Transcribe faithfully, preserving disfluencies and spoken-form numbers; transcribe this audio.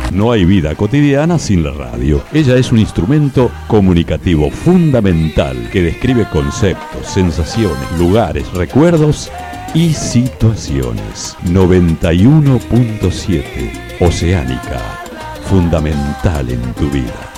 No hay vida cotidiana sin la radio. Ella es un instrumento comunicativo fundamental que describe conceptos, sensaciones, lugares, recuerdos y situaciones. noventa y uno punto siete Oceánica, fundamental en tu vida.